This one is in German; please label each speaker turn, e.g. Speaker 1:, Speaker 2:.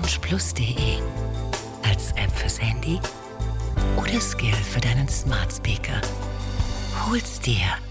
Speaker 1: loungeplus.de. Als App fürs Handy oder Skill für deinen Smart Speaker. Hol's dir.